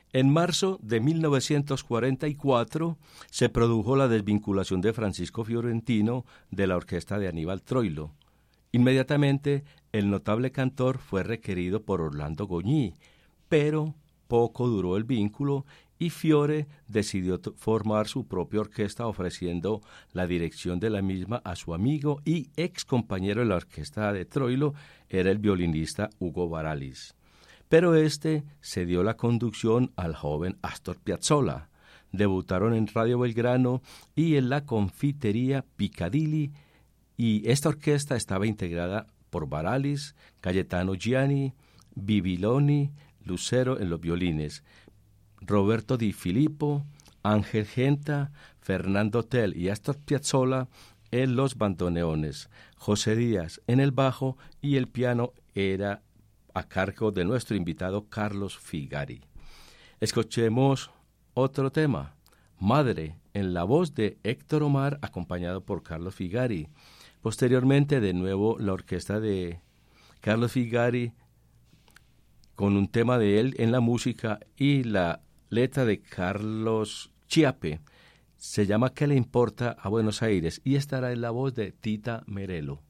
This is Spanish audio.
En marzo de 1944 se produjo la desvinculación de Francisco Fiorentino de la orquesta de Aníbal Troilo. Inmediatamente, el notable cantor fue requerido por Orlando Goñi, pero poco duró el vínculo y Fiore decidió formar su propia orquesta ofreciendo la dirección de la misma a su amigo y ex compañero de la orquesta de Troilo, era el violinista Hugo Baralis. Pero este cedió la conducción al joven Astor Piazzolla. Debutaron en Radio Belgrano y en la confitería Piccadilly, y esta orquesta estaba integrada por Baralis, Cayetano Gianni, Bibiloni, Lucero en los violines, Roberto Di Filippo, Ángel Genta, Fernando Tell y Astor Piazzolla en los bandoneones, José Díaz en el bajo y el piano era a cargo de nuestro invitado Carlos Figari. Escuchemos otro tema, Madre, en la voz de Héctor Omar, acompañado por Carlos Figari. Posteriormente, de nuevo, la orquesta de Carlos Figari, con un tema de él en la música y la letra de Carlos Chiappe. Se llama ¿Qué le importa a Buenos Aires? Y estará en la voz de Tita Merelo.